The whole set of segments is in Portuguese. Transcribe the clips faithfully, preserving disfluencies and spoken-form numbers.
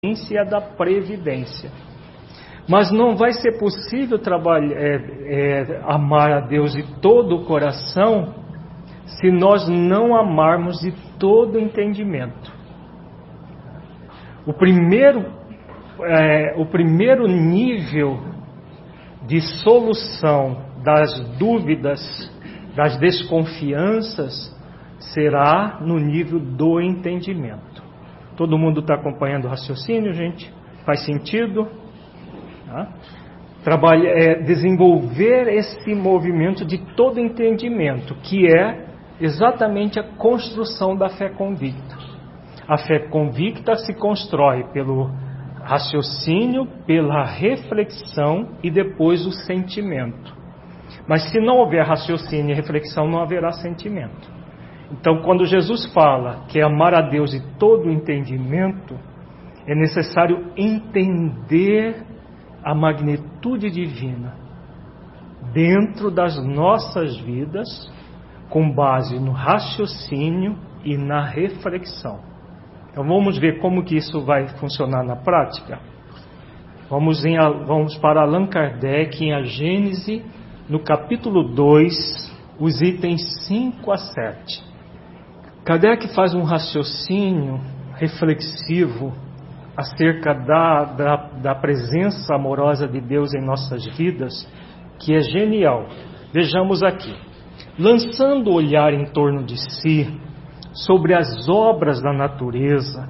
e a da previdência. Mas não vai ser possível trabalhar, é, é, amar a Deus de todo o coração se nós não amarmos de todo o entendimento. O primeiro, é, o primeiro nível de solução das dúvidas, das desconfianças, será no nível do entendimento. Todo mundo está acompanhando o raciocínio, gente? Faz sentido? Tá? Trabalha, é, desenvolver esse movimento de todo entendimento, que é exatamente a construção da fé convicta. A fé convicta se constrói pelo raciocínio, pela reflexão e depois o sentimento. Mas se não houver raciocínio e reflexão, não haverá sentimento. Então, quando Jesus fala que é amar a Deus de todo o entendimento, é necessário entender a magnitude divina dentro das nossas vidas, com base no raciocínio e na reflexão. Então, vamos ver como que isso vai funcionar na prática? Vamos, em, vamos para Allan Kardec em A Gênese, no capítulo dois, os itens cinco a sete. Kardec faz um raciocínio reflexivo acerca da, da, da presença amorosa de Deus em nossas vidas, que é genial. Vejamos aqui. Lançando o olhar em torno de si, sobre as obras da natureza,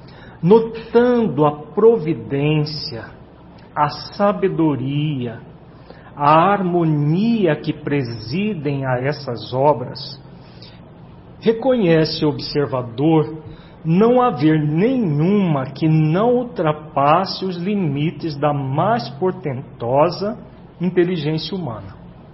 notando a providência, a sabedoria, a harmonia que presidem a essas obras, reconhece o observador não haver nenhuma que não ultrapasse os limites da mais portentosa inteligência humana.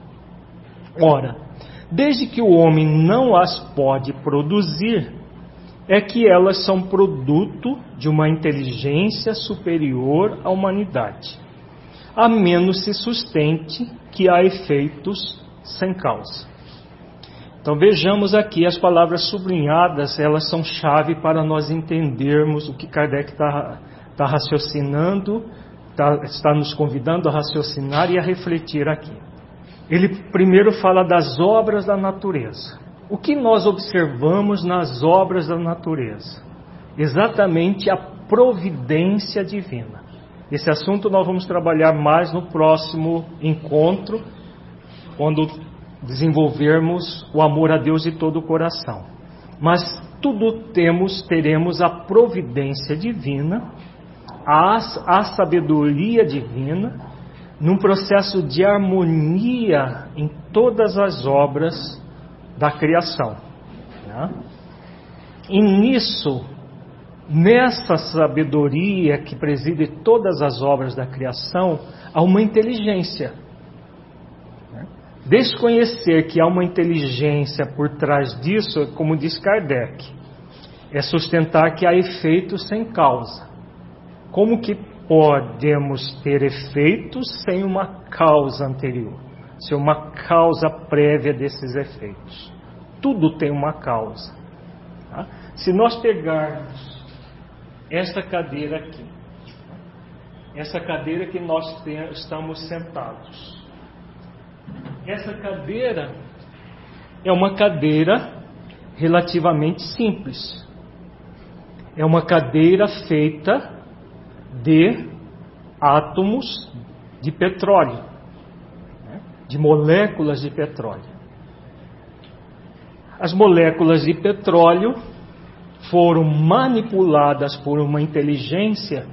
Ora, desde que o homem não as pode produzir, é que elas são produto de uma inteligência superior à humanidade, a menos se sustente que há efeitos sem causa. Então vejamos aqui as palavras sublinhadas, elas são chave para nós entendermos o que Kardec está tá raciocinando, tá, está nos convidando a raciocinar e a refletir aqui. Ele primeiro fala das obras da natureza. O que nós observamos nas obras da natureza? Exatamente a providência divina. Esse assunto nós vamos trabalhar mais no próximo encontro, quando desenvolvermos o amor a Deus de todo o coração. Mas tudo temos, teremos a providência divina, a, a sabedoria divina, num processo de harmonia em todas as obras da criação. Né? E nisso, nessa sabedoria que preside todas as obras da criação, há uma inteligência. Desconhecer que há uma inteligência por trás disso, como diz Kardec, é sustentar que há efeitos sem causa. Como que podemos ter efeitos sem uma causa anterior? Sem uma causa prévia desses efeitos? Tudo tem uma causa. Tá? Se nós pegarmos esta cadeira aqui, essa cadeira que nós tem, estamos sentados, essa cadeira é uma cadeira relativamente simples. É uma cadeira feita de átomos de petróleo, de moléculas de petróleo. As moléculas de petróleo foram manipuladas por uma inteligência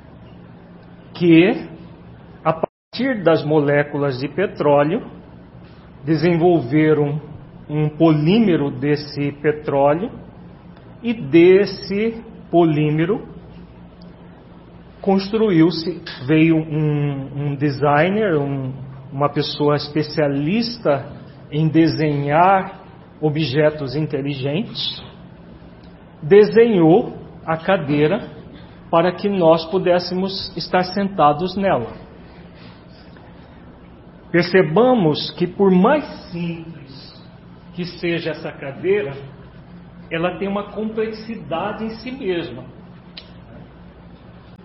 que, a partir das moléculas de petróleo, desenvolveram um polímero desse petróleo e desse polímero construiu-se, veio um, um designer, um, uma pessoa especialista em desenhar objetos inteligentes, desenhou a cadeira para que nós pudéssemos estar sentados nela. Percebamos que, por mais simples que seja essa cadeira, ela tem uma complexidade em si mesma.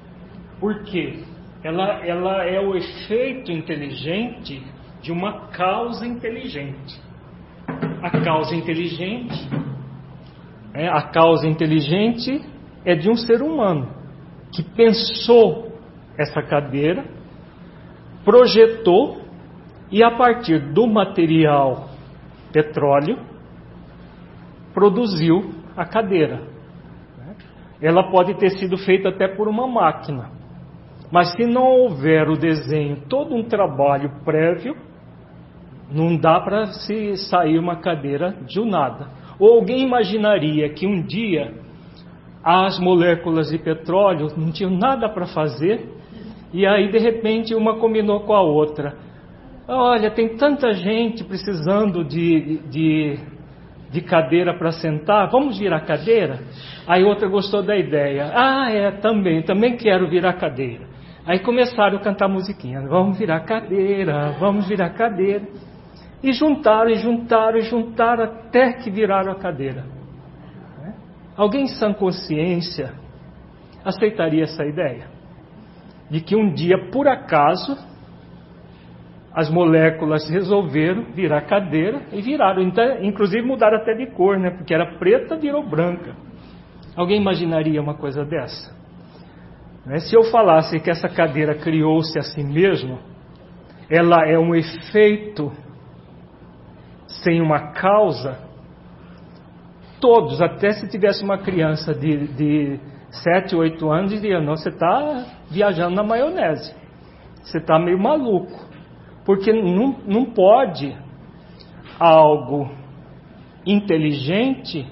Por quê? Ela, ela é o efeito inteligente de uma causa inteligente. A causa inteligente, é, a causa inteligente é de um ser humano que pensou essa cadeira, projetou e a partir do material petróleo produziu a cadeira. Ela pode ter sido feita até por uma máquina, mas se não houver o desenho, todo um trabalho prévio, não dá para se sair uma cadeira de um nada. Ou alguém imaginaria que um dia as moléculas de petróleo não tinham nada para fazer e aí de repente uma combinou com a outra. Olha, tem tanta gente precisando de, de, de cadeira para sentar, vamos virar cadeira? Aí outra gostou da ideia. Ah, é, também, também quero virar cadeira. Aí começaram a cantar musiquinha. Vamos virar cadeira, vamos virar cadeira. E juntaram, e juntaram, e juntaram até que viraram a cadeira. Alguém sem consciência aceitaria essa ideia? De que um dia, por acaso, as moléculas resolveram virar cadeira e viraram. Então, inclusive mudaram até de cor, né? Porque era preta, virou branca. Alguém imaginaria uma coisa dessa? Se eu falasse que essa cadeira criou-se a si mesma, ela é um efeito sem uma causa, todos, até se tivesse uma criança de, de sete, oito anos, diriam, não, você está viajando na maionese, você está meio maluco, porque não, não pode algo inteligente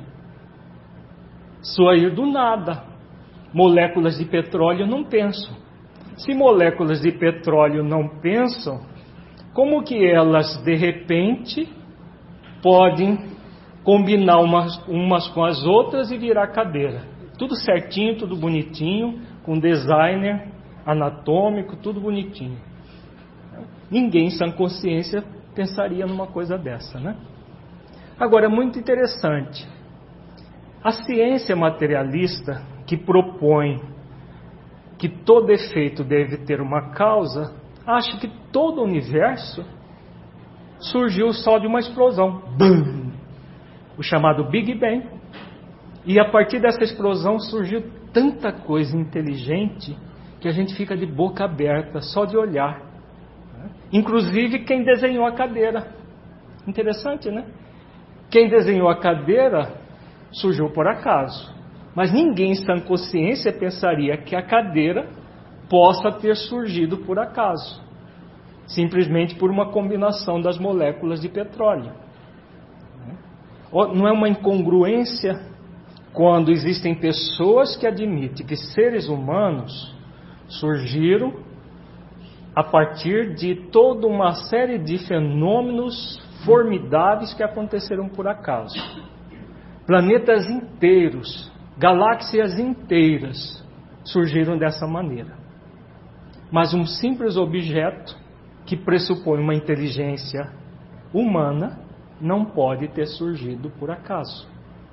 sair do nada. Moléculas de petróleo não pensam. Se moléculas de petróleo não pensam, como que elas de repente podem combinar umas, umas com as outras e virar cadeira? Tudo certinho, tudo bonitinho, com designer anatômico, tudo bonitinho. Ninguém sem consciência pensaria numa coisa dessa, né? Agora, é muito interessante. A ciência materialista, que propõe que todo efeito deve ter uma causa, acha que todo o universo surgiu só de uma explosão. Bum! O chamado Big Bang. E a partir dessa explosão surgiu tanta coisa inteligente que a gente fica de boca aberta, só de olhar. Inclusive quem desenhou a cadeira. Interessante, né? Quem desenhou a cadeira surgiu por acaso. Mas ninguém sem consciência pensaria que a cadeira possa ter surgido por acaso. Simplesmente por uma combinação das moléculas de petróleo. Não é uma incongruência quando existem pessoas que admitem que seres humanos surgiram a partir de toda uma série de fenômenos formidáveis que aconteceram por acaso. Planetas inteiros, galáxias inteiras surgiram dessa maneira. Mas um simples objeto que pressupõe uma inteligência humana não pode ter surgido por acaso.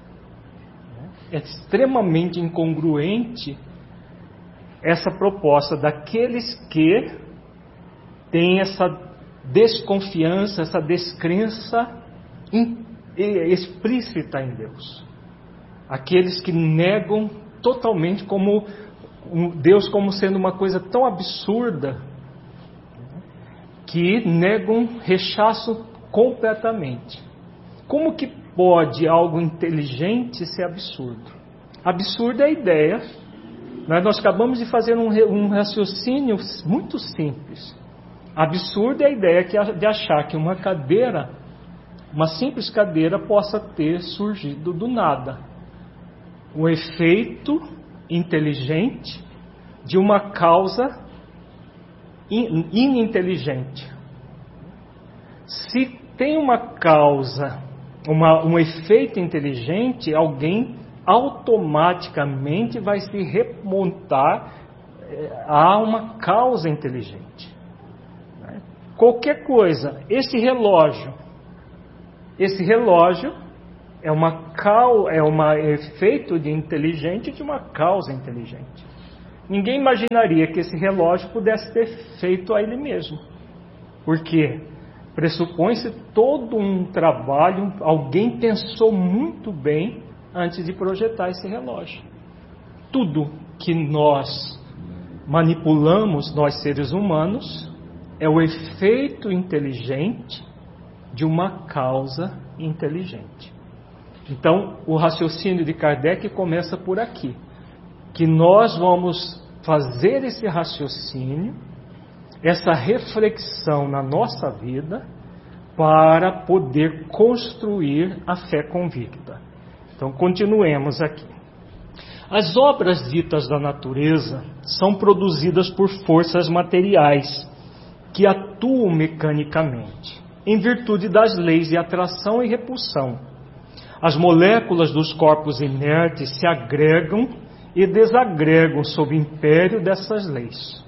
É extremamente incongruente essa proposta daqueles que têm essa desconfiança, essa descrença explícita em Deus. Aqueles que negam totalmente como Deus como sendo uma coisa tão absurda que negam, rechaçam completamente. Como que pode algo inteligente ser absurdo? Absurda é a ideia. Nós, nós acabamos de fazer um, um raciocínio muito simples. Absurda é a ideia que, de achar que uma cadeira, uma simples cadeira, possa ter surgido do nada. Um efeito inteligente de uma causa in, ininteligente. Se tem uma causa, uma, um efeito inteligente, alguém automaticamente vai se remontar a uma causa inteligente. Qualquer coisa, esse relógio, esse relógio é uma cau, é um efeito de inteligente de uma causa inteligente. Ninguém imaginaria que esse relógio pudesse ter feito a ele mesmo. Porque pressupõe-se todo um trabalho, alguém pensou muito bem antes de projetar esse relógio. Tudo que nós manipulamos, nós seres humanos, é o efeito inteligente de uma causa inteligente. Então, o raciocínio de Kardec começa por aqui, que nós vamos fazer esse raciocínio, essa reflexão na nossa vida, para poder construir a fé convicta. Então, continuemos aqui. As obras ditas da natureza são produzidas por forças materiais que atuam mecanicamente, em virtude das leis de atração e repulsão. As moléculas dos corpos inertes se agregam e desagregam sob o império dessas leis.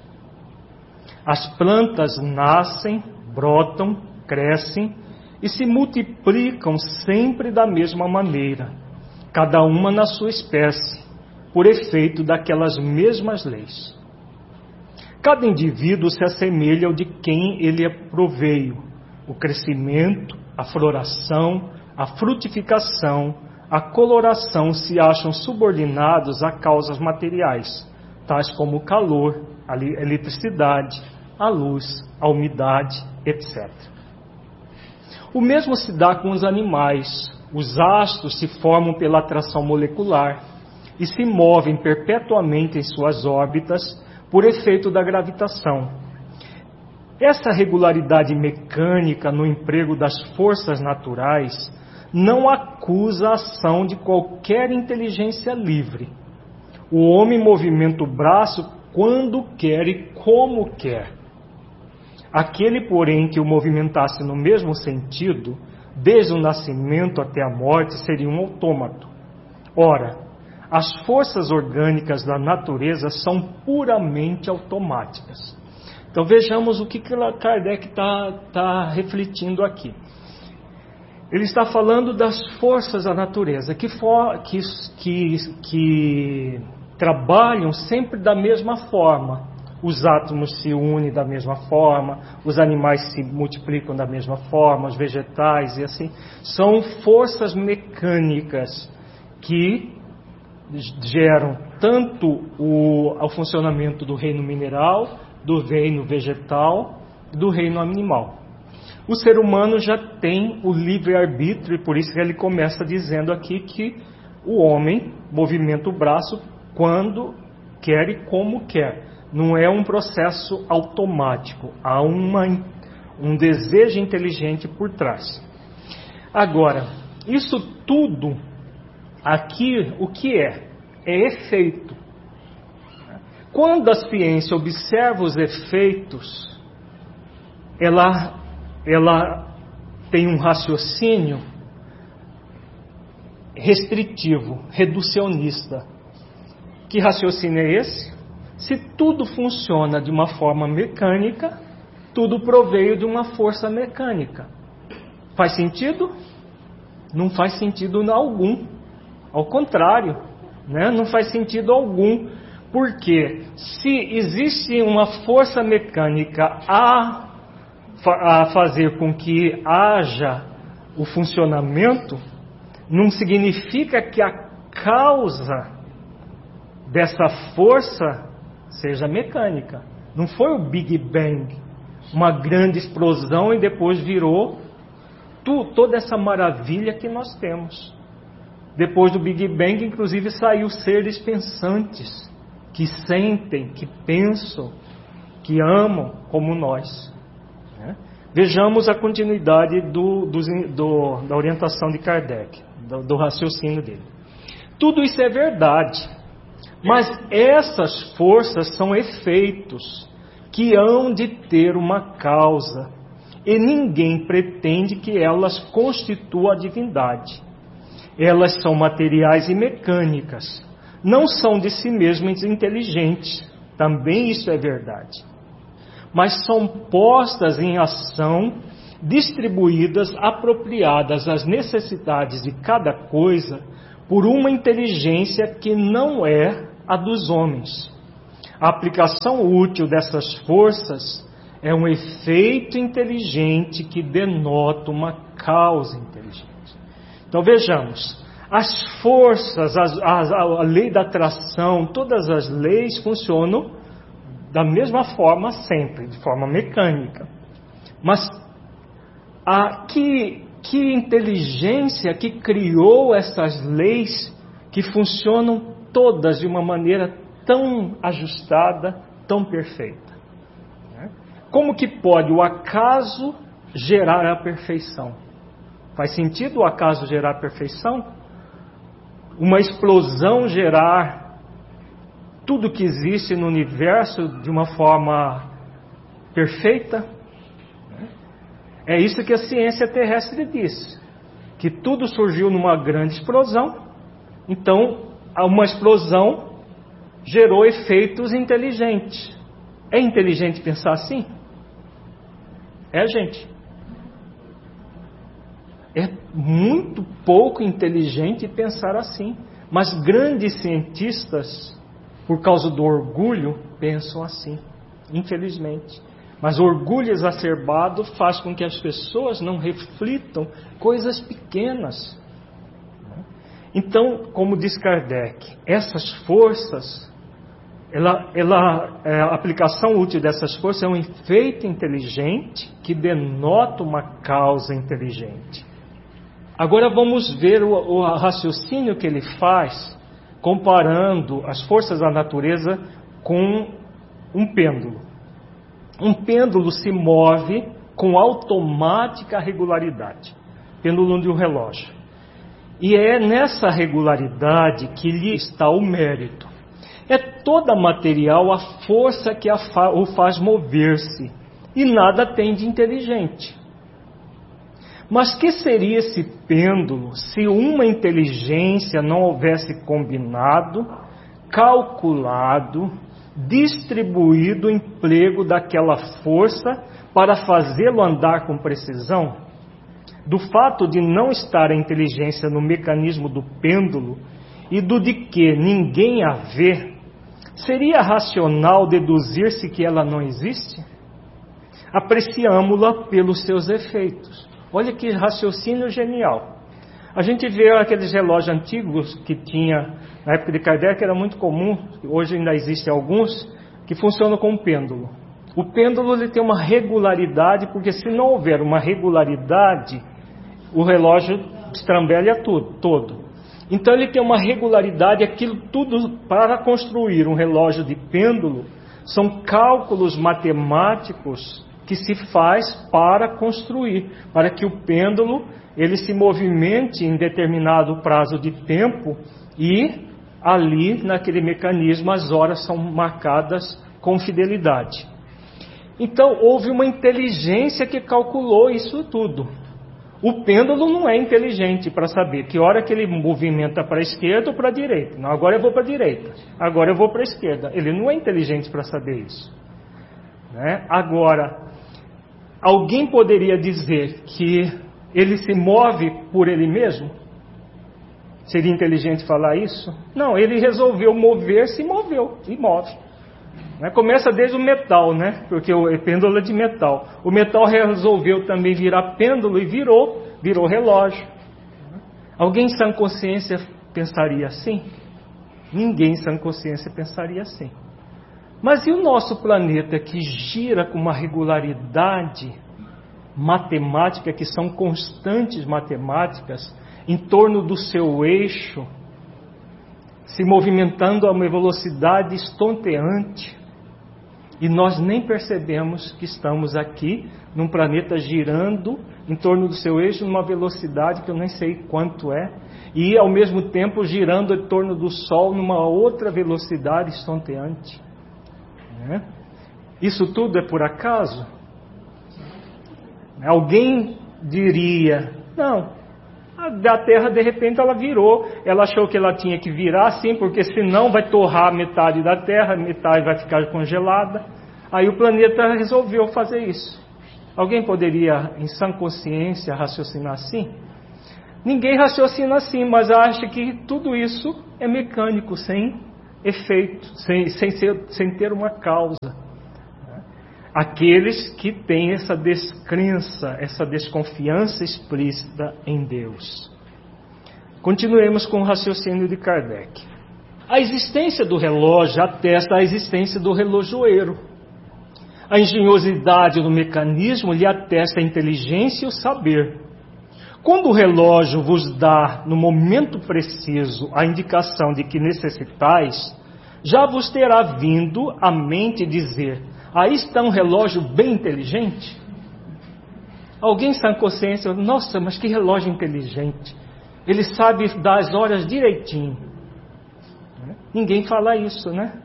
As plantas nascem, brotam, crescem e se multiplicam sempre da mesma maneira, cada uma na sua espécie, por efeito daquelas mesmas leis. Cada indivíduo se assemelha ao de quem ele é proveio. O crescimento, a floração, a frutificação, a coloração se acham subordinados a causas materiais, tais como o calor, a eletricidade, a luz, a umidade, etcétera. O mesmo se dá com os animais. Os astros se formam pela atração molecular e se movem perpetuamente em suas órbitas por efeito da gravitação. Essa regularidade mecânica no emprego das forças naturais não acusa a ação de qualquer inteligência livre. O homem movimenta o braço quando quer e como quer. Aquele, porém, que o movimentasse no mesmo sentido, desde o nascimento até a morte, seria um autômato. Ora, as forças orgânicas da natureza são puramente automáticas. Então vejamos o que Kardec está tá refletindo aqui. Ele está falando das forças da natureza, que, for, que, que, que trabalham sempre da mesma forma. Os átomos se unem da mesma forma, os animais se multiplicam da mesma forma, os vegetais e assim. São forças mecânicas que geram tanto o, o funcionamento do reino mineral, do reino vegetal, do reino animal. O ser humano já tem o livre-arbítrio, e por isso que ele começa dizendo aqui que o homem movimenta o braço quando quer e como quer. Não é um processo automático, há uma, um desejo inteligente por trás. Agora, isso tudo aqui, o que é? É efeito. Quando a ciência observa os efeitos, ela, ela tem um raciocínio restritivo, reducionista. Que raciocínio é esse? Se tudo funciona de uma forma mecânica, tudo proveio de uma força mecânica. Faz sentido? Não faz sentido algum. Ao contrário, né? Não faz sentido algum. Porque se existe uma força mecânica a, a fazer com que haja o funcionamento, não significa que a causa dessa força seja mecânica. Não foi o Big Bang, uma grande explosão e depois virou tu, toda essa maravilha que nós temos. Depois do Big Bang, inclusive, saiu seres pensantes, que sentem, que pensam, que amam como nós. Né? Vejamos a continuidade do, do, do, da orientação de Kardec, do, do raciocínio dele. Tudo isso é verdade. Mas essas forças são efeitos que hão de ter uma causa, e ninguém pretende que elas constituam a divindade. Elas são materiais e mecânicas, não são de si mesmas inteligentes, também isso é verdade. Mas são postas em ação, distribuídas, apropriadas às necessidades de cada coisa, por uma inteligência que não é a dos homens. A aplicação útil dessas forças é um efeito inteligente que denota uma causa inteligente. Então vejamos, as forças, as, as, a lei da atração, todas as leis funcionam da mesma forma sempre, de forma mecânica. Mas a, que, que inteligência que criou essas leis que funcionam todas de uma maneira tão ajustada, tão perfeita? Como que pode o acaso gerar a perfeição? Faz sentido o acaso gerar a perfeição? Uma explosão gerar tudo que existe no universo de uma forma perfeita? É isso que a ciência terrestre diz, que tudo surgiu numa grande explosão. Então, uma explosão gerou efeitos inteligentes. É inteligente pensar assim? É, gente. É muito pouco inteligente pensar assim. Mas grandes cientistas, por causa do orgulho, pensam assim. Infelizmente. Mas o orgulho exacerbado faz com que as pessoas não reflitam coisas pequenas. Então, como diz Kardec, essas forças, ela, ela, a aplicação útil dessas forças é um efeito inteligente que denota uma causa inteligente. Agora vamos ver o, o raciocínio que ele faz comparando as forças da natureza com um pêndulo. Um pêndulo se move com automática regularidade, pêndulo de um relógio. E é nessa regularidade que lhe está o mérito. É toda material a força que a fa- o faz mover-se, e nada tem de inteligente. Mas que seria esse pêndulo se uma inteligência não houvesse combinado, calculado, distribuído o emprego daquela força para fazê-lo andar com precisão? Do fato de não estar a inteligência no mecanismo do pêndulo e do de que ninguém a vê, seria racional deduzir-se que ela não existe? Apreciamo-la pelos seus efeitos. Olha que raciocínio genial. A gente vê aqueles relógios antigos que tinha, na época de Kardec era muito comum, hoje ainda existem alguns, que funcionam com pêndulo. O pêndulo ele tem uma regularidade, porque se não houver uma regularidade, o relógio estrambelha tudo, todo. Então ele tem uma regularidade, aquilo tudo para construir um relógio de pêndulo, são cálculos matemáticos que se faz para construir, para que o pêndulo ele se movimente em determinado prazo de tempo e ali naquele mecanismo as horas são marcadas com fidelidade. Então houve uma inteligência que calculou isso tudo. O pêndulo não é inteligente para saber que hora que ele movimenta para a esquerda ou para a direita. Não, agora eu vou para a direita, agora eu vou para a esquerda. Ele não é inteligente para saber isso. Né? Agora, alguém poderia dizer que ele se move por ele mesmo? Seria inteligente falar isso? Não, ele resolveu mover-se e moveu, e move. Né? Começa desde o metal, né? Porque o pêndulo é de metal. O metal resolveu também virar pêndulo e virou, virou relógio. Alguém em sã consciência pensaria assim? Ninguém em sã consciência pensaria assim. Mas e o nosso planeta que gira com uma regularidade matemática, que são constantes matemáticas, em torno do seu eixo, se movimentando a uma velocidade estonteante, e nós nem percebemos que estamos aqui num planeta girando em torno do seu eixo numa velocidade que eu nem sei quanto é, e ao mesmo tempo girando em torno do Sol numa outra velocidade estonteante. Né? Isso tudo é por acaso? Alguém diria, não, a Terra de repente ela virou, ela achou que ela tinha que virar assim, porque senão vai torrar metade da Terra, metade vai ficar congelada. Aí o planeta resolveu fazer isso. Alguém poderia, em sã consciência, raciocinar assim? Ninguém raciocina assim, mas acha que tudo isso é mecânico, sem efeito, sem, sem, ser, sem ter uma causa. Aqueles que têm essa descrença, essa desconfiança explícita em Deus. Continuemos com o raciocínio de Kardec. A existência do relógio atesta a existência do relojoeiro. A engenhosidade do mecanismo lhe atesta a inteligência e o saber. Quando o relógio vos dá, no momento preciso, a indicação de que necessitais, já vos terá vindo à mente dizer: aí está um relógio bem inteligente? Alguém sem consciência, nossa, mas que relógio inteligente. Ele sabe dar as horas direitinho. Ninguém fala isso, né?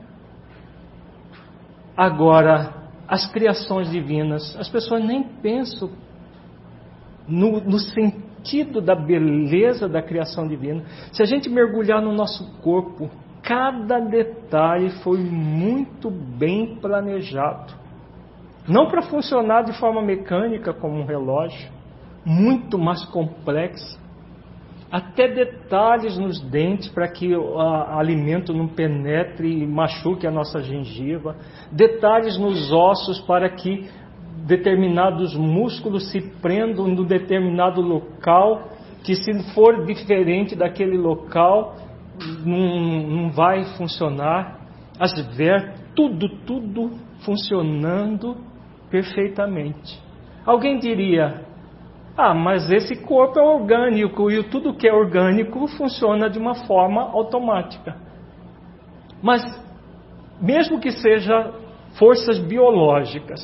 Agora, as criações divinas, as pessoas nem pensam no, no sentido da beleza da criação divina. Se a gente mergulhar no nosso corpo, cada detalhe foi muito bem planejado. Não para funcionar de forma mecânica como um relógio, muito mais complexo. Até detalhes nos dentes para que o alimento não penetre e machuque a nossa gengiva. Detalhes nos ossos para que determinados músculos se prendam no determinado local, que se for diferente daquele local, não, não vai funcionar. As vértebras, tudo, tudo funcionando perfeitamente. Alguém diria: ah, mas esse corpo é orgânico e tudo que é orgânico funciona de uma forma automática. Mas, mesmo que seja forças biológicas,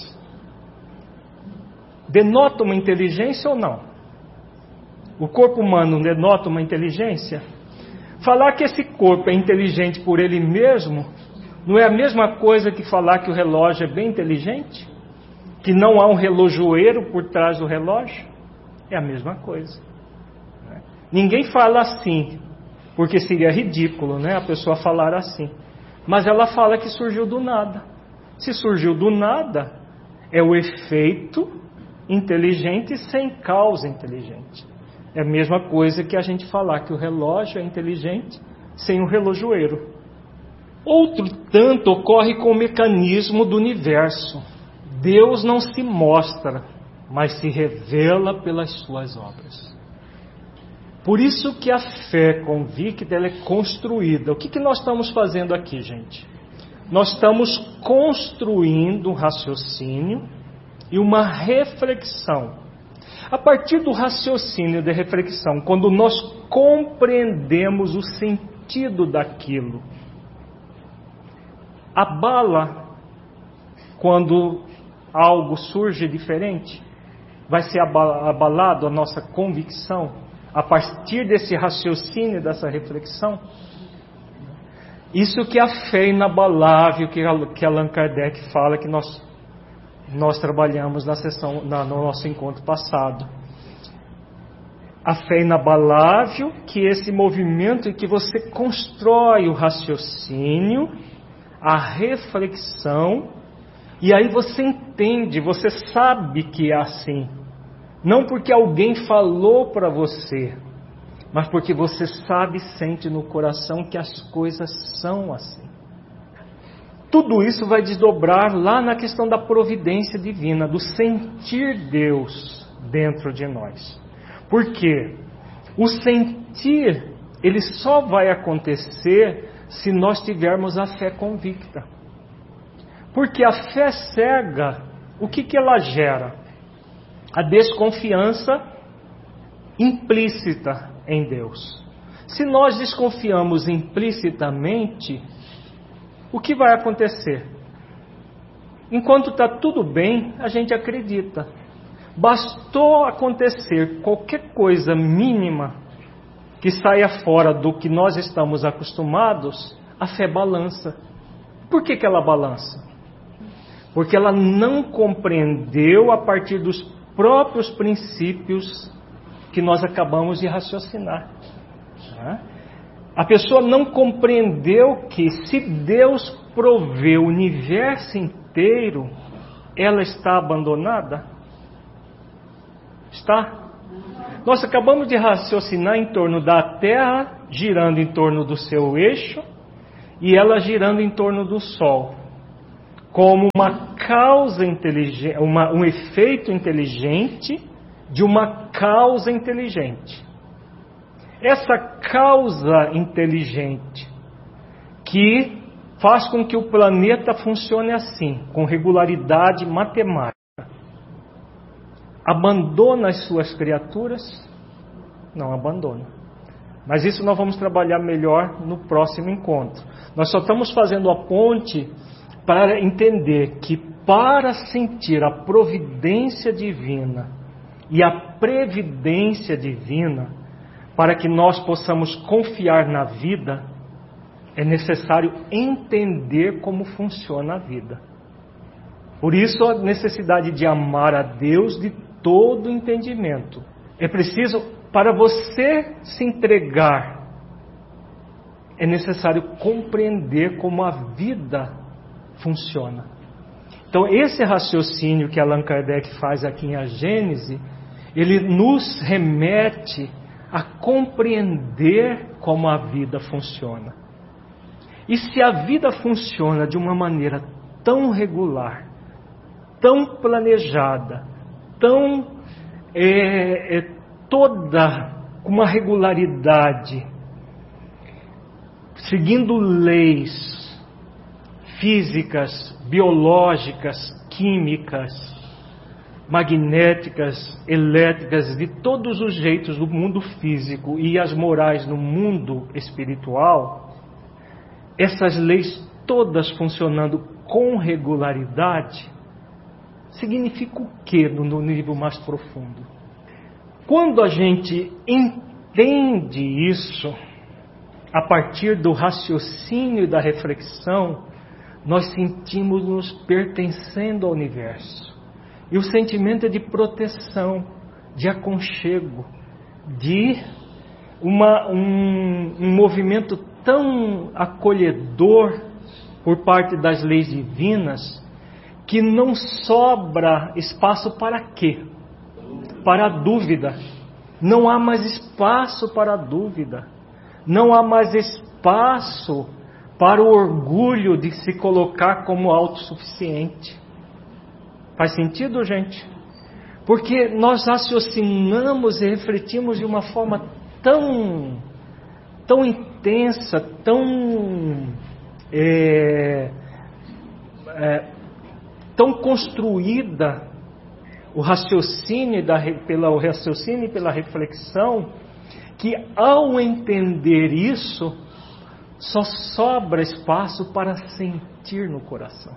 denota uma inteligência ou não? O corpo humano denota uma inteligência? Falar que esse corpo é inteligente por ele mesmo não é a mesma coisa que falar que o relógio é bem inteligente? Que não há um relojoeiro por trás do relógio? É a mesma coisa. Né? Ninguém fala assim, porque seria ridículo, né, a pessoa falar assim. Mas ela fala que surgiu do nada. Se surgiu do nada, é o efeito inteligente sem causa inteligente. É a mesma coisa que a gente falar que o relógio é inteligente sem o relojoeiro. Outro tanto ocorre com o mecanismo do universo. Deus não se mostra, mas se revela pelas suas obras. Por isso que a fé convicta ela é construída. O que, que nós estamos fazendo aqui, gente? Nós estamos construindo um raciocínio e uma reflexão. A partir do raciocínio e da reflexão, quando nós compreendemos o sentido daquilo, abala quando algo surge diferente? Vai ser abalado a nossa convicção a partir desse raciocínio, dessa reflexão? Isso que é a fé inabalável que Allan Kardec fala, que nós, nós trabalhamos na sessão, na, no nosso encontro passado. A fé inabalável, que é esse movimento em que você constrói o raciocínio, a reflexão, e aí você entende, você sabe que é assim. Não porque alguém falou para você, mas porque você sabe e sente no coração que as coisas são assim. Tudo isso vai desdobrar lá na questão da providência divina, do sentir Deus dentro de nós. Por quê? O sentir, ele só vai acontecer se nós tivermos a fé convicta. Porque a fé cega, o que, que ela gera? A desconfiança implícita em Deus. Se nós desconfiamos implicitamente, o que vai acontecer? Enquanto está tudo bem, a gente acredita. Bastou acontecer qualquer coisa mínima que saia fora do que nós estamos acostumados, a fé balança. Por que que ela balança? Porque ela não compreendeu a partir dos próprios princípios que nós acabamos de raciocinar. A pessoa não compreendeu que se Deus provê o universo inteiro, ela está abandonada? Está? Nós acabamos de raciocinar em torno da Terra, girando em torno do seu eixo, e ela girando em torno do Sol, como uma causa inteligente, uma, um efeito inteligente de uma causa inteligente. Essa causa inteligente que faz com que o planeta funcione assim, com regularidade matemática, abandona as suas criaturas? Não abandona. Mas isso nós vamos trabalhar melhor no próximo encontro. Nós só estamos fazendo a ponte para entender que para sentir a providência divina e a previdência divina, para que nós possamos confiar na vida, é necessário entender como funciona a vida. Por isso a necessidade de amar a Deus de todo entendimento. É preciso, para você se entregar, é necessário compreender como a vida funciona. Então esse raciocínio que Allan Kardec faz aqui em A Gênese, ele nos remete a compreender como a vida funciona. E se a vida funciona de uma maneira tão regular, tão planejada, tão é, é, toda com uma regularidade, seguindo leis físicas, biológicas, químicas, magnéticas, elétricas, de todos os jeitos do mundo físico e as morais no mundo espiritual, essas leis todas funcionando com regularidade, significa o que no nível mais profundo? Quando a gente entende isso, a partir do raciocínio e da reflexão, nós sentimos-nos pertencendo ao universo. E o sentimento é de proteção, de aconchego, de uma, um, um movimento tão acolhedor por parte das leis divinas, que não sobra espaço para quê? Para a dúvida. Não há mais espaço para a dúvida. Não há mais espaço para o orgulho de se colocar como autossuficiente. Faz sentido, gente? Porque nós raciocinamos e refletimos de uma forma tão, tão intensa, tão, é, é, tão construída, o raciocínio, da, pela, o raciocínio e pela reflexão, que ao entender isso, só sobra espaço para sentir no coração.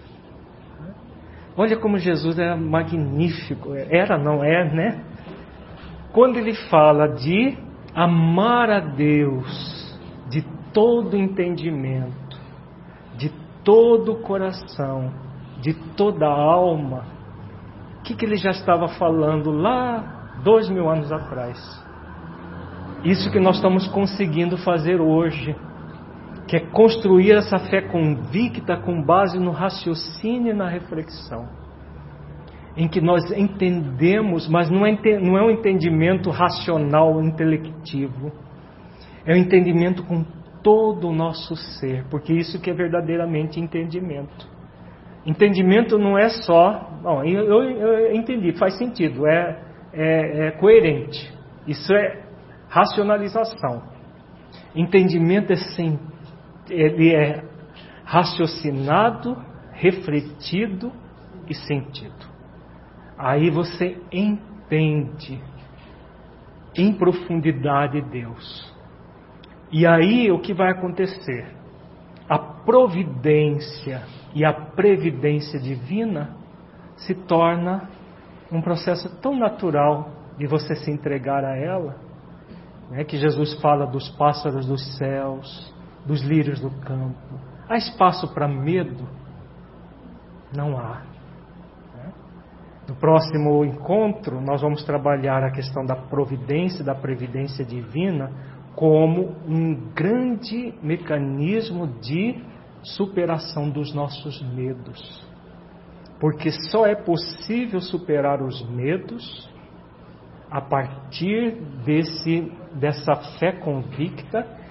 Olha como Jesus era magnífico, era, não é, né? Quando ele fala de amar a Deus de todo entendimento, de todo coração, de toda alma, o que, que ele já estava falando lá dois mil anos atrás? Isso que nós estamos conseguindo fazer hoje, que é construir essa fé convicta com base no raciocínio e na reflexão, em que nós entendemos, mas não é, não é um entendimento racional, intelectivo, é um entendimento com todo o nosso ser, porque isso que é verdadeiramente entendimento. Entendimento não é só, bom, eu, eu, eu entendi, faz sentido, é, é, é coerente, isso é racionalização. Entendimento é sem, ele é raciocinado, refletido e sentido. Aí você entende em profundidade Deus. E aí o que vai acontecer? A providência e a previdência divina se torna um processo tão natural de você se entregar a ela, né, que Jesus fala dos pássaros dos céus, dos lírios do campo. Há espaço para medo? Não há. Né? No próximo encontro, nós vamos trabalhar a questão da providência, da previdência divina, como um grande mecanismo de superação dos nossos medos. Porque só é possível superar os medos a partir desse, dessa fé convicta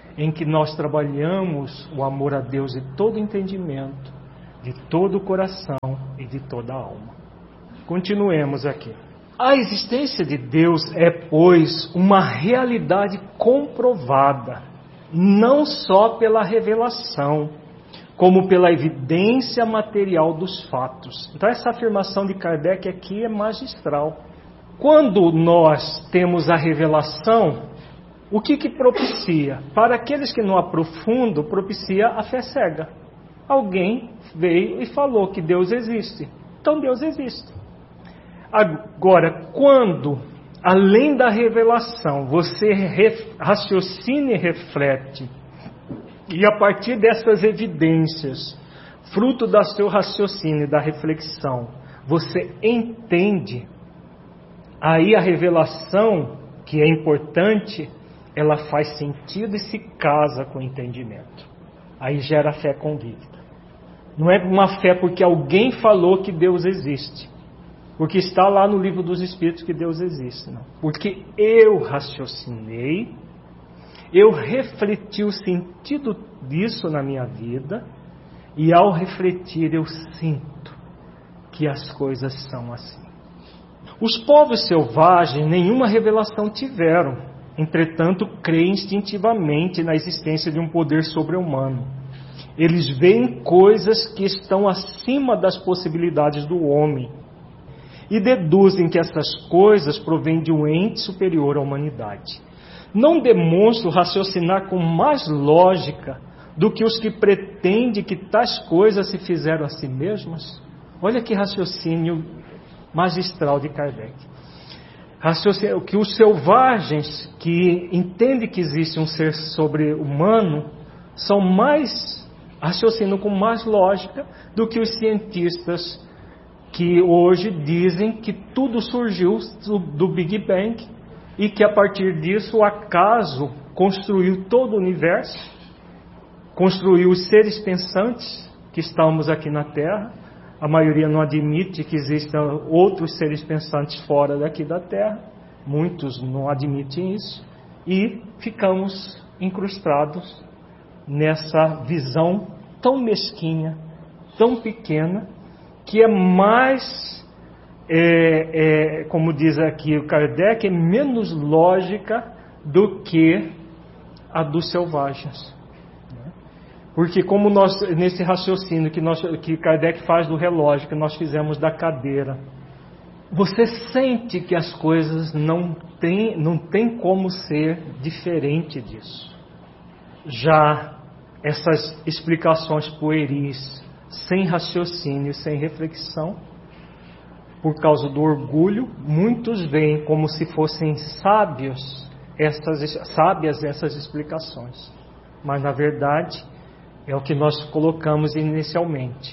em que nós trabalhamos o amor a Deus de todo entendimento, de todo o coração e de toda a alma. Continuemos aqui. A existência de Deus é, pois, uma realidade comprovada, não só pela revelação, como pela evidência material dos fatos. Então essa afirmação de Kardec aqui é magistral. Quando nós temos a revelação, o que que propicia? Para aqueles que não aprofundam, propicia a fé cega. Alguém veio e falou que Deus existe. Então Deus existe. Agora, quando, além da revelação, você raciocina e reflete, e a partir dessas evidências, fruto do seu raciocínio e da reflexão, você entende, aí a revelação, que é importante, ela faz sentido e se casa com o entendimento. Aí gera fé convicta. Não é uma fé porque alguém falou que Deus existe. Porque está lá no livro dos Espíritos que Deus existe. Não. Porque eu raciocinei, eu refleti o sentido disso na minha vida, e ao refletir eu sinto que as coisas são assim. Os povos selvagens nenhuma revelação tiveram, entretanto creem instintivamente na existência de um poder sobre-humano. Eles veem coisas que estão acima das possibilidades do homem e deduzem que essas coisas provêm de um ente superior à humanidade. Não demonstro raciocinar com mais lógica do que os que pretendem que tais coisas se fizeram a si mesmas? Olha que raciocínio magistral de Kardec. Raciocínio que os selvagens que entendem que existe um ser sobre-humano são mais, raciocinam com mais lógica do que os cientistas que hoje dizem que tudo surgiu do Big Bang e que a partir disso o acaso construiu todo o universo, construiu os seres pensantes que estamos aqui na Terra. A maioria não admite que existam outros seres pensantes fora daqui da Terra, muitos não admitem isso, e ficamos incrustados nessa visão tão mesquinha, tão pequena, que é mais, é, é, como diz aqui o Kardec, é menos lógica do que a dos selvagens. Porque como nós, nesse raciocínio que, nós, que Kardec faz do relógio, que nós fizemos da cadeira, você sente que as coisas não tem, não tem como ser diferente disso. Já essas explicações pueris, sem raciocínio, sem reflexão, por causa do orgulho, muitos veem como se fossem sábios essas, sábias essas explicações. Mas na verdade é o que nós colocamos inicialmente.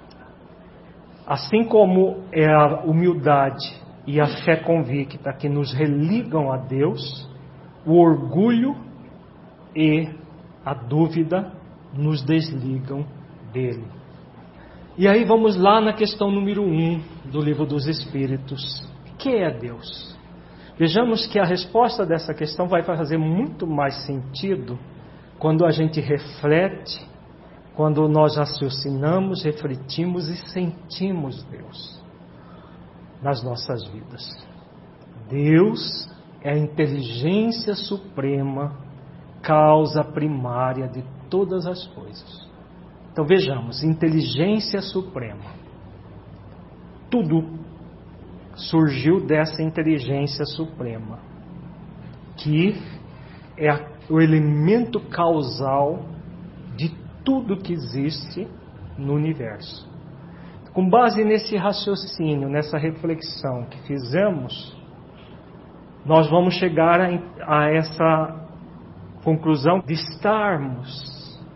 Assim como é a humildade e a fé convicta que nos religam a Deus, o orgulho e a dúvida nos desligam dele. E aí vamos lá na questão número um do Livro dos Espíritos. O que é Deus? Vejamos que a resposta dessa questão vai fazer muito mais sentido quando a gente reflete, quando nós raciocinamos, refletimos e sentimos Deus nas nossas vidas. Deus é a inteligência suprema, causa primária de todas as coisas. Então vejamos, inteligência suprema. Tudo surgiu dessa inteligência suprema, que é o elemento causal de tudo que existe no universo. Com base nesse raciocínio, nessa reflexão que fizemos, nós vamos chegar a, a essa conclusão de estarmos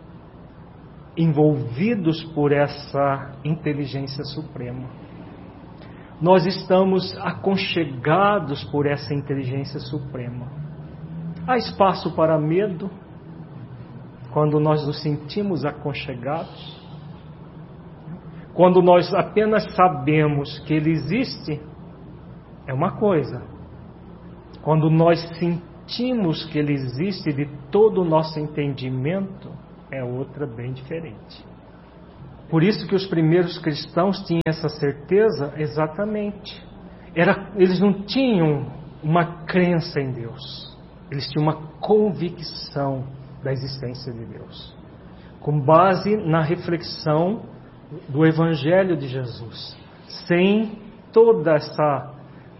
envolvidos por essa inteligência suprema. Nós estamos aconchegados por essa inteligência suprema. Há espaço para medo quando nós nos sentimos aconchegados? Quando nós apenas sabemos que Ele existe, é uma coisa. Quando nós sentimos que Ele existe de todo o nosso entendimento é outra bem diferente. Por isso que os primeiros cristãos tinham essa certeza exatamente. Era, eles não tinham uma crença em Deus. Eles tinham uma convicção da existência de Deus, com base na reflexão do Evangelho de Jesus, sem toda essa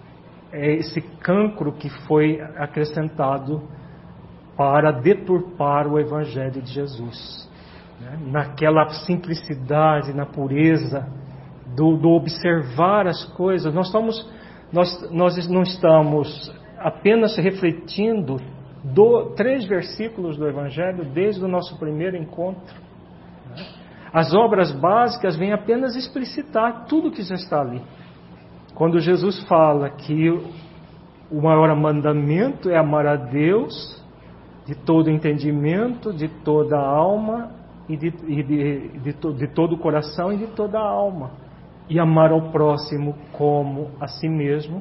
esse cancro que foi acrescentado para deturpar o Evangelho de Jesus, né? Naquela simplicidade, na pureza do, do observar as coisas. Nós estamos, nós, nós não estamos apenas refletindo do, três versículos do Evangelho desde o nosso primeiro encontro, né? As obras básicas vêm apenas explicitar tudo que já está ali. Quando Jesus fala que o maior mandamento é amar a Deus de todo entendimento, de toda a alma e de, e de, de, de, de todo o coração e de toda a alma, e amar ao próximo como a si mesmo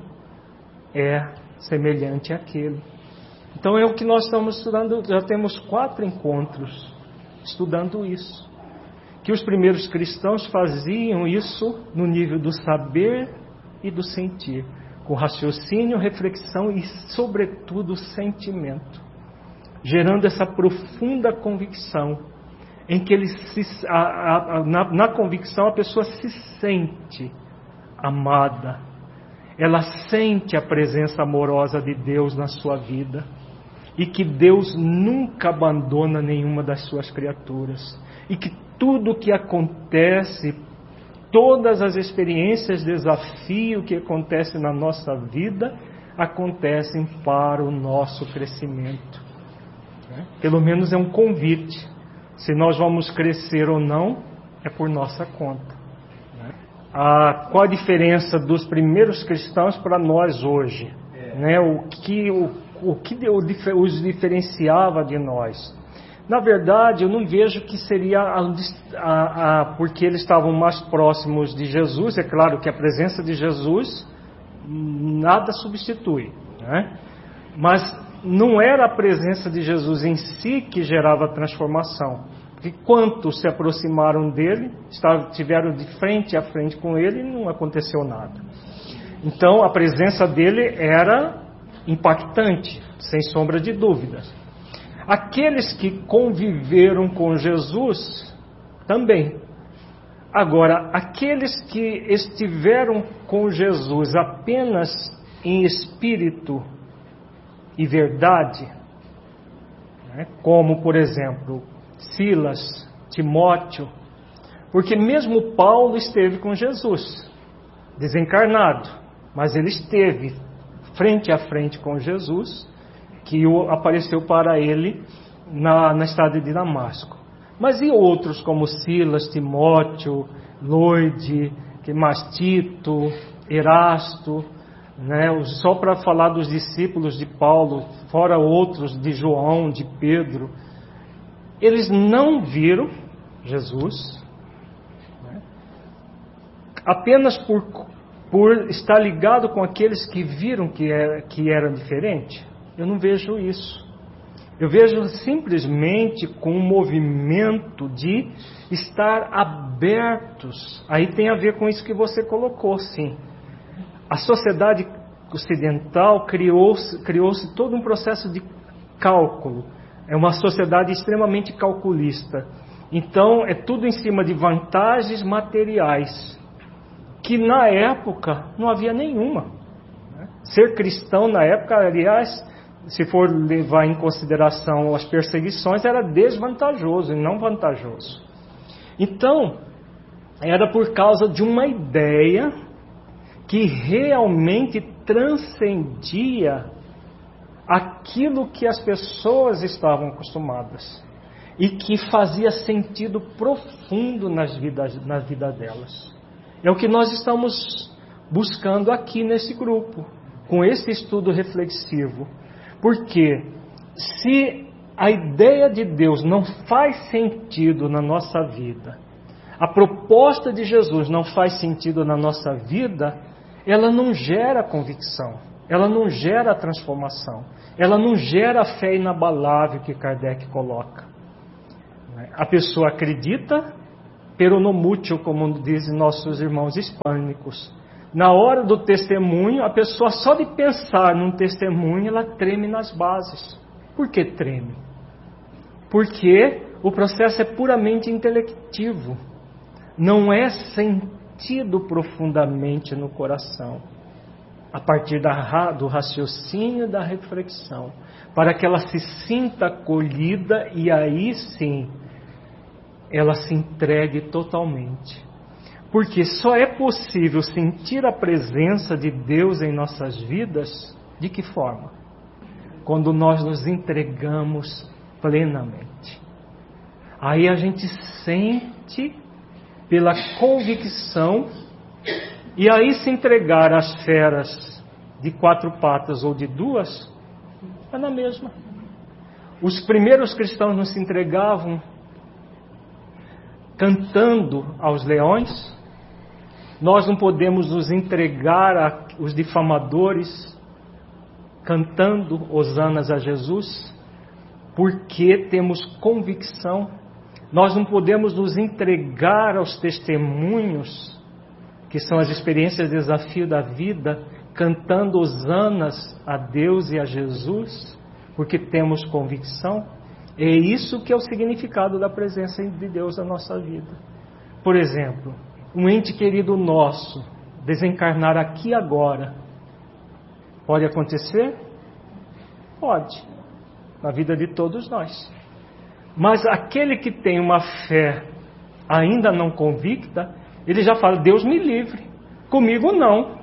é semelhante àquele. Então é o que nós estamos estudando. Já temos quatro encontros estudando isso, que os primeiros cristãos faziam isso no nível do saber e do sentir, com raciocínio, reflexão e, sobretudo, sentimento, gerando essa profunda convicção, em que ele se, a, a, a, na, na convicção a pessoa se sente amada, ela sente a presença amorosa de Deus na sua vida, e que Deus nunca abandona nenhuma das suas criaturas, e que tudo o que acontece, todas as experiências, desafio que acontecem na nossa vida, acontecem para o nosso crescimento. Pelo menos é um convite. Se nós vamos crescer ou não, é por nossa conta. Ah, qual a diferença dos primeiros cristãos para nós hoje? Né? O que, o, o que os diferenciava de nós? Na verdade, eu não vejo que seria a, a, a, porque eles estavam mais próximos de Jesus. É claro que a presença de Jesus nada substitui, né? Mas não era a presença de Jesus em si que gerava a transformação. Porque quantos se aproximaram dele, estiveram de frente a frente com ele e não aconteceu nada. Então a presença dele era impactante, sem sombra de dúvidas. Aqueles que conviveram com Jesus também. Agora, aqueles que estiveram com Jesus apenas em espírito e verdade, né, como, por exemplo, Silas, Timóteo, porque mesmo Paulo esteve com Jesus, desencarnado, mas ele esteve frente a frente com Jesus, que apareceu para ele na, na estrada de Damasco. Mas e outros como Silas, Timóteo, Loide, que mais Tito, Erasto, né? Só para falar dos discípulos de Paulo, fora outros de João, de Pedro, eles não viram Jesus, né? Apenas por, por estar ligado com aqueles que viram que era, que era diferente. Eu não vejo isso. Eu vejo simplesmente com um movimento de estar abertos. Aí tem a ver com isso que você colocou, sim. A sociedade ocidental criou-se, criou-se todo um processo de cálculo. É uma sociedade extremamente calculista. Então, é tudo em cima de vantagens materiais, que na época não havia nenhuma. Ser cristão na época, aliás, se for levar em consideração as perseguições, era desvantajoso e não vantajoso. Então, era por causa de uma ideia que realmente transcendia aquilo que as pessoas estavam acostumadas e que fazia sentido profundo nas vidas, na vida delas. É o que nós estamos buscando aqui nesse grupo, com esse estudo reflexivo. Porque se a ideia de Deus não faz sentido na nossa vida, a proposta de Jesus não faz sentido na nossa vida, ela não gera convicção. ela não gera a transformação, ela não gera a fé inabalável que Kardec coloca. A pessoa acredita, pero no mútil, como dizem nossos irmãos hispânicos. Na hora do testemunho, a pessoa só de pensar num testemunho, ela treme nas bases. Por que treme? Porque o processo é puramente intelectivo, não é sentido profundamente no coração, a partir da, do raciocínio e da reflexão, para que ela se sinta acolhida e aí sim ela se entregue totalmente. Porque só é possível sentir a presença de Deus em nossas vidas, de que forma? Quando nós nos entregamos plenamente. Aí a gente sente pela convicção, e aí se entregar às feras de quatro patas ou de duas, é na mesma. Os primeiros cristãos não se entregavam cantando aos leões. Nós não podemos nos entregar aos difamadores cantando hosanas a Jesus, porque temos convicção. Nós não podemos nos entregar aos testemunhos, que são as experiências de desafio da vida, cantando hosanas a Deus e a Jesus, porque temos convicção. É isso que é o significado da presença de Deus na nossa vida. Por exemplo, um ente querido nosso desencarnar aqui agora, pode acontecer? Pode, na vida de todos nós. Mas aquele que tem uma fé ainda não convicta, ele já fala, Deus me livre, comigo não.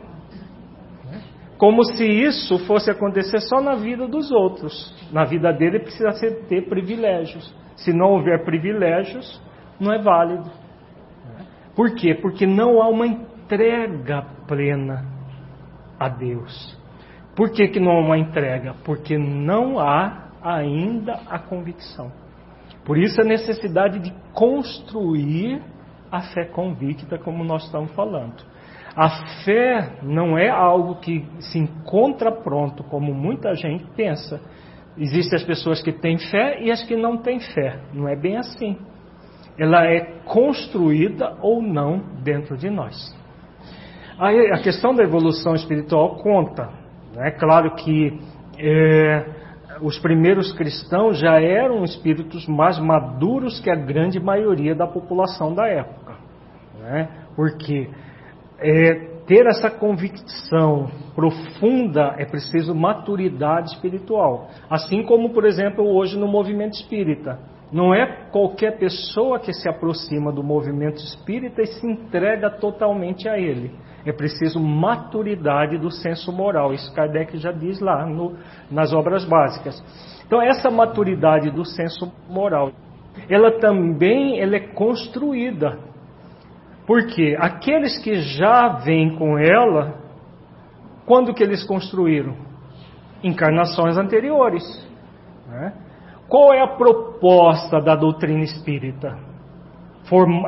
Como se isso fosse acontecer só na vida dos outros. Na vida dele precisa ter privilégios. Se não houver privilégios, não é válido. Por quê? Porque não há uma entrega plena a Deus. Por que que não há uma entrega? Porque não há ainda a convicção. Por isso a necessidade de construir a fé convicta, como nós estamos falando. A fé não é algo que se encontra pronto, como muita gente pensa. Existem as pessoas que têm fé e as que não têm fé. Não é bem assim. Ela é construída ou não dentro de nós. Aí a questão da evolução espiritual conta. É claro que é, os primeiros cristãos já eram espíritos mais maduros que a grande maioria da população da época. Né? Porque é, ter essa convicção profunda é preciso maturidade espiritual. Assim como, por exemplo, hoje no movimento espírita. Não é qualquer pessoa que se aproxima do movimento espírita e se entrega totalmente a ele. É preciso maturidade do senso moral. Isso Kardec já diz lá no, nas obras básicas. Então essa maturidade do senso moral, ela também ela é construída. Porque aqueles que já vêm com ela, quando que eles construíram? Encarnações anteriores. Né? Qual é a proposta da doutrina espírita? Form,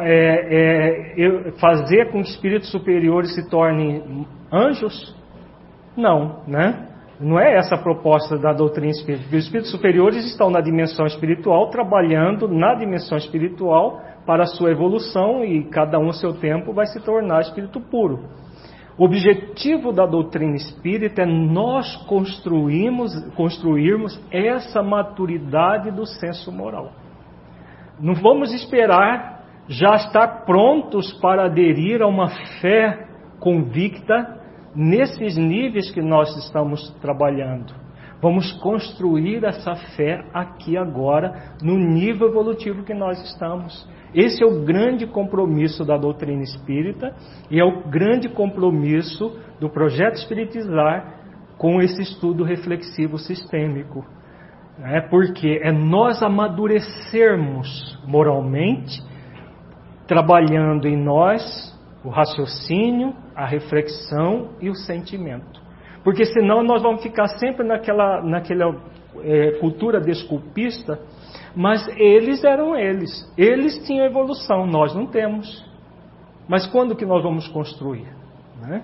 é, é, fazer com que espíritos superiores se tornem anjos? Não, né? Não é essa a proposta da doutrina espírita. Os espíritos superiores estão na dimensão espiritual, trabalhando na dimensão espiritual para a sua evolução, e cada um a seu tempo vai se tornar espírito puro. O objetivo da doutrina espírita é nós construirmos, construirmos essa maturidade do senso moral. Não vamos esperar já estar prontos para aderir a uma fé convicta nesses níveis que nós estamos trabalhando. Vamos construir essa fé aqui agora, no nível evolutivo que nós estamos. Esse é o grande compromisso da doutrina espírita e é o grande compromisso do projeto Espiritizar com esse estudo reflexivo sistêmico. É porque é nós amadurecermos moralmente, trabalhando em nós o raciocínio, a reflexão e o sentimento. Porque senão nós vamos ficar sempre naquela, naquela é, cultura desculpista. Mas eles eram eles. Eles tinham evolução, nós não temos. Mas quando que nós vamos construir? Né?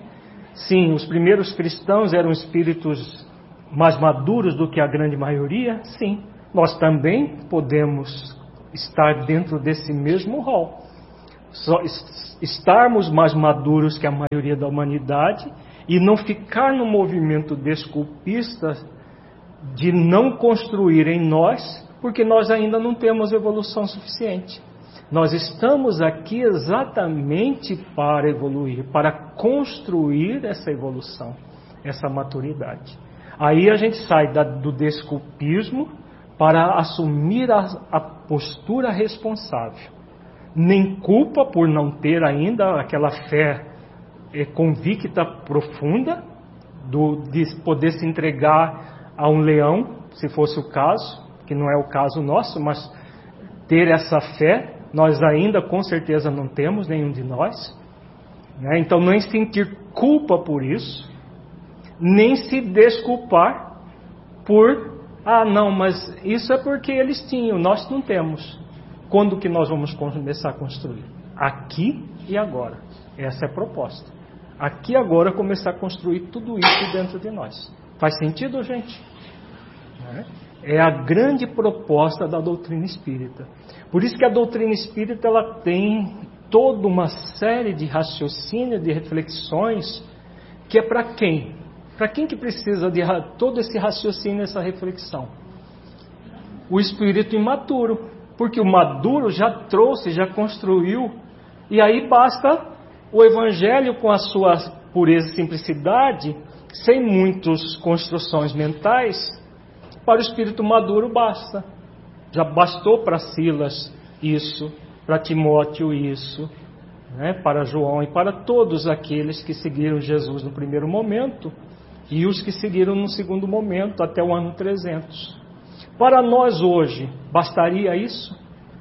Sim, os primeiros cristãos eram espíritos mais maduros do que a grande maioria? Sim. Nós também podemos estar dentro desse mesmo rol. Só estarmos mais maduros que a maioria da humanidade e não ficar no movimento desculpista de não construir em nós, porque nós ainda não temos evolução suficiente. Nós estamos aqui exatamente para evoluir, para construir essa evolução, essa maturidade. Aí a gente sai da, do desculpismo para assumir a, a postura responsável. Nem culpa por não ter ainda aquela fé é, convicta, profunda, do, de poder se entregar a um leão, se fosse o caso, que não é o caso nosso, mas ter essa fé, nós ainda com certeza não temos, nenhum de nós. Né? Então, nem sentir culpa por isso, nem se desculpar por, ah, não, mas isso é porque eles tinham, nós não temos. Quando que nós vamos começar a construir? Aqui e agora. Essa é a proposta. Aqui e agora começar a construir tudo isso dentro de nós. Faz sentido, gente? É a grande proposta da doutrina espírita. Por isso que a doutrina espírita ela tem toda uma série de raciocínios, de reflexões, que é para quem? Para quem que precisa de todo esse raciocínio, essa reflexão? O espírito imaturo. Porque o maduro já trouxe, já construiu, e aí basta o Evangelho com a sua pureza e simplicidade, sem muitas construções mentais, para o espírito maduro basta. Já bastou para Silas isso, para Timóteo isso, né, para João e para todos aqueles que seguiram Jesus no primeiro momento e os que seguiram no segundo momento até o ano trezentos. Para nós hoje, bastaria isso?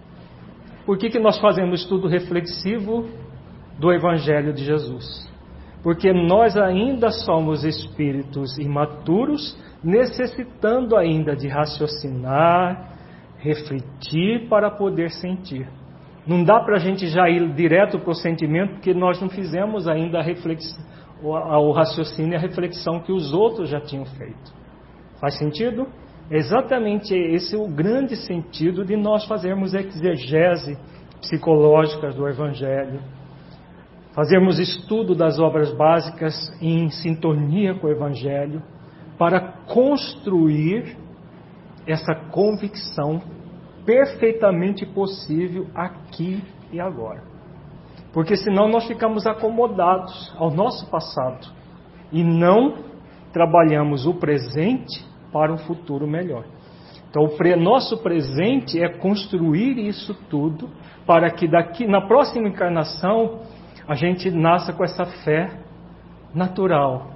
Por que que nós fazemos estudo reflexivo do Evangelho de Jesus? Porque nós ainda somos espíritos imaturos, necessitando ainda de raciocinar, refletir para poder sentir. Não dá para a gente já ir direto para o sentimento, porque nós não fizemos ainda a reflexão, o raciocínio e a reflexão que os outros já tinham feito. Faz sentido? Exatamente esse é o grande sentido de nós fazermos exegese psicológica do Evangelho, fazermos estudo das obras básicas em sintonia com o Evangelho, para construir essa convicção perfeitamente possível aqui e agora. Porque senão nós ficamos acomodados ao nosso passado e não trabalhamos o presente para um futuro melhor. Então, o pre- nosso presente é construir isso tudo para que daqui na próxima encarnação a gente nasça com essa fé natural,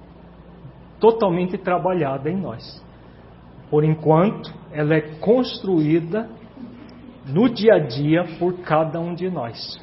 totalmente trabalhada em nós. Por enquanto, ela é construída no dia a dia por cada um de nós.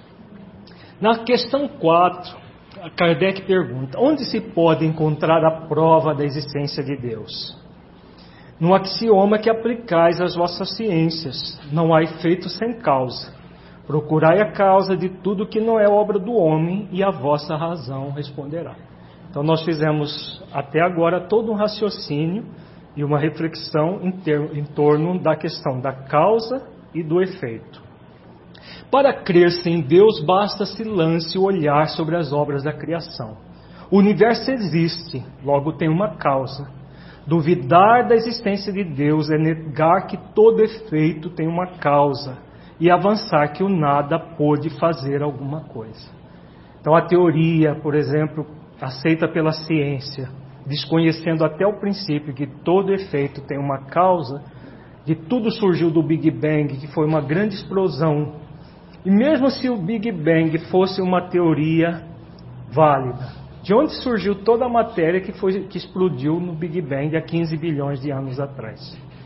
Na questão quatro, Kardec pergunta: onde se pode encontrar a prova da existência de Deus? No axioma que aplicais às vossas ciências, não há efeito sem causa. Procurai a causa de tudo que não é obra do homem, e a vossa razão responderá. Então nós fizemos até agora todo um raciocínio e uma reflexão em, ter, em torno da questão da causa e do efeito. Para crer-se em Deus, basta-se lance o olhar sobre as obras da criação. O universo existe, logo tem uma causa. Duvidar da existência de Deus é negar que todo efeito tem uma causa e avançar que o nada pôde fazer alguma coisa. Então a teoria, por exemplo, aceita pela ciência, desconhecendo até o princípio que todo efeito tem uma causa, de tudo surgiu do Big Bang, que foi uma grande explosão. E mesmo se o Big Bang fosse uma teoria válida, de onde surgiu toda a matéria que, foi, que explodiu no Big Bang há quinze bilhões de anos atrás?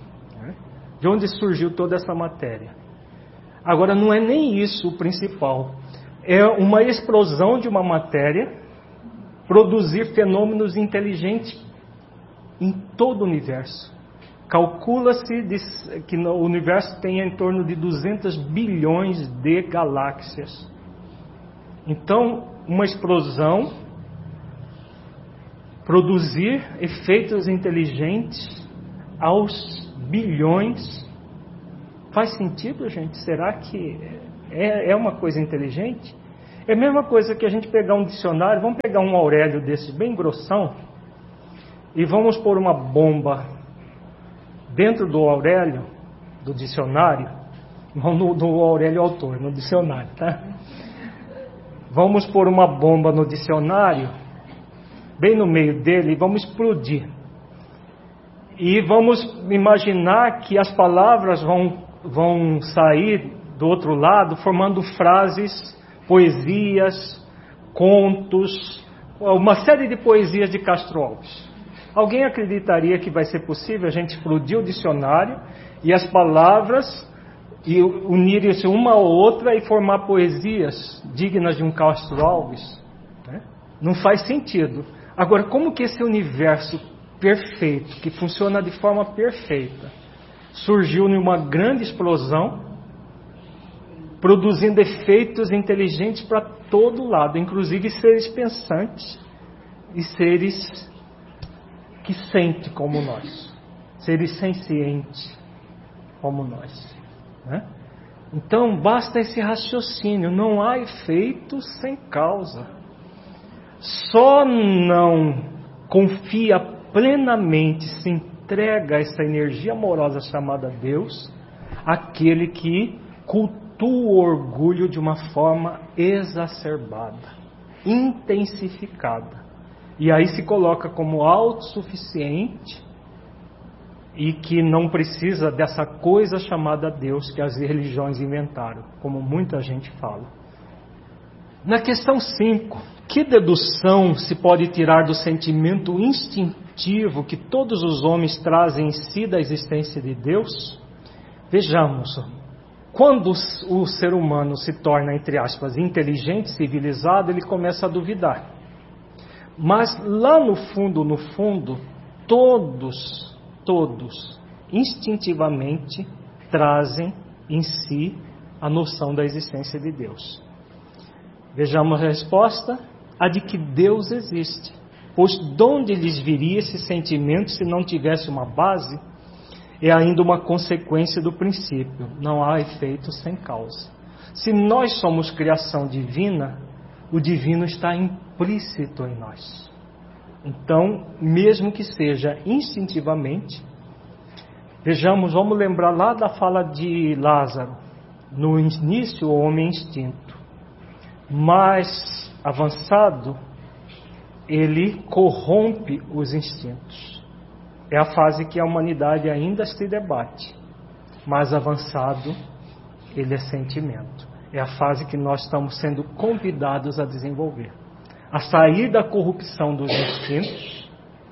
De onde surgiu toda essa matéria? Agora, não é nem isso o principal. É uma explosão de uma matéria produzir fenômenos inteligentes em todo o universo. Calcula-se que o universo tem em torno de duzentos bilhões de galáxias. Então, uma explosão produzir efeitos inteligentes aos bilhões. Faz sentido, gente? Será que é, é uma coisa inteligente? É a mesma coisa que a gente pegar um dicionário, vamos pegar um Aurélio desses bem grossão e vamos pôr uma bomba dentro do Aurélio, do dicionário, não no, do Aurélio autor, no dicionário, tá? Vamos pôr uma bomba no dicionário, bem no meio dele, e vamos explodir. E vamos imaginar que as palavras vão, vão sair do outro lado, formando frases, poesias, contos, uma série de poesias de Castro Alves. Alguém acreditaria que vai ser possível a gente explodir o dicionário e as palavras e unirem-se uma ou outra e formar poesias dignas de um Castro Alves? Né? Não faz sentido. Agora, como que esse universo perfeito, que funciona de forma perfeita, surgiu numa grande explosão, produzindo efeitos inteligentes para todo lado, inclusive seres pensantes e seres que sentem como nós, seres sencientes como nós, né? Então basta esse raciocínio, não há efeito sem causa. Só não confia plenamente, se entrega a essa energia amorosa chamada Deus, aquele que cultua o orgulho de uma forma exacerbada, intensificada. E aí se coloca como autossuficiente e que não precisa dessa coisa chamada Deus que as religiões inventaram, como muita gente fala. Na questão cinco, que dedução se pode tirar do sentimento instintivo que todos os homens trazem em si da existência de Deus? Vejamos, quando o ser humano se torna, entre aspas, inteligente, civilizado, ele começa a duvidar. Mas lá no fundo, no fundo, todos, todos, instintivamente trazem em si a noção da existência de Deus. Vejamos a resposta, a de que Deus existe. Pois de onde lhes viria esse sentimento se não tivesse uma base? É ainda uma consequência do princípio, não há efeito sem causa. Se nós somos criação divina, o divino está implícito em nós. Então, mesmo que seja instintivamente, vejamos, vamos lembrar lá da fala de Lázaro. No início, o homem é instinto. Mais avançado, ele corrompe os instintos. É a fase que a humanidade ainda se debate. Mais avançado, ele é sentimento. É a fase que nós estamos sendo convidados a desenvolver. A sair da corrupção dos instintos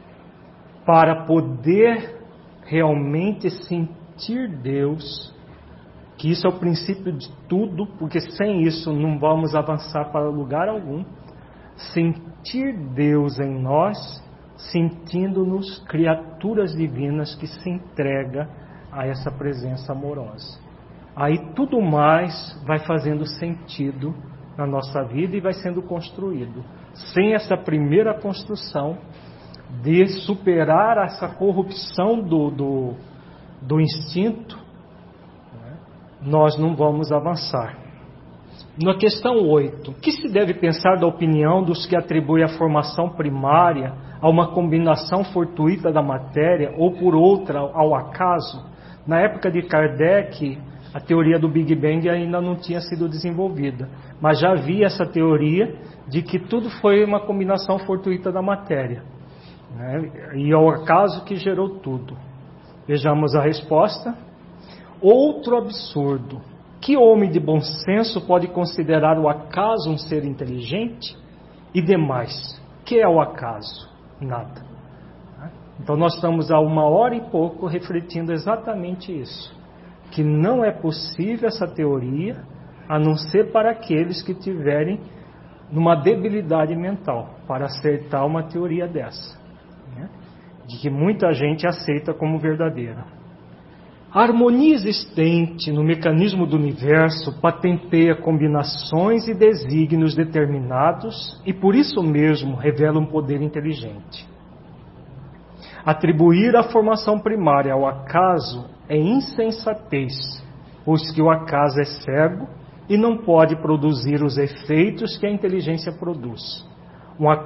para poder realmente sentir Deus, que isso é o princípio de tudo, porque sem isso não vamos avançar para lugar algum. Sentir Deus em nós, sentindo-nos criaturas divinas que se entrega a essa presença amorosa. Aí tudo mais vai fazendo sentido na nossa vida e vai sendo construído. Sem essa primeira construção de superar essa corrupção do, do, do instinto, né, nós não vamos avançar. Na questão oito, o que se deve pensar da opinião dos que atribuem a formação primária a uma combinação fortuita da matéria ou por outra ao acaso? Na época de Kardec, a teoria do Big Bang ainda não tinha sido desenvolvida, mas já havia essa teoria de que tudo foi uma combinação fortuita da matéria, né? E é o acaso que gerou tudo. Vejamos a resposta. Outro absurdo. Que homem de bom senso pode considerar o acaso um ser inteligente? E demais, que é o acaso? Nada. Então nós estamos há uma hora e pouco refletindo exatamente isso. Que não é possível essa teoria, a não ser para aqueles que tiverem numa debilidade mental, para aceitar uma teoria dessa, né? De que muita gente aceita como verdadeira. A harmonia existente no mecanismo do universo patenteia combinações e desígnios determinados e por isso mesmo revela um poder inteligente. Atribuir a formação primária ao acaso é insensatez, pois que o acaso é cego e não pode produzir os efeitos que a inteligência produz. Um